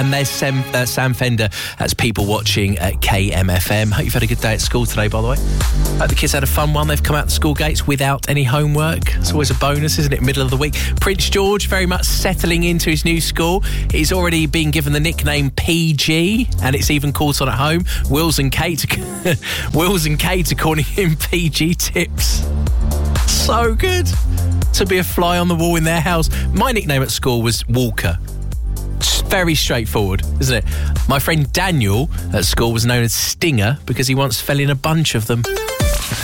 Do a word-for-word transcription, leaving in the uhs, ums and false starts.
And there's Sam, uh, Sam Fender. That's people watching at K M F M. Hope you've had a good day at school today, by the way. Hope the kids had a fun one. They've come out the school gates without any homework. It's always a bonus, isn't it? Middle of the week. Prince George very much settling into his new school. He's already been given the nickname P G, and it's even caught on at home. Wills and Kate, Wills and Kate are calling him P G Tips. So good to be a fly on the wall in their house. My nickname at school was Walker. Very straightforward, isn't it? My friend Daniel at school was known as Stinger because he once fell in a bunch of them.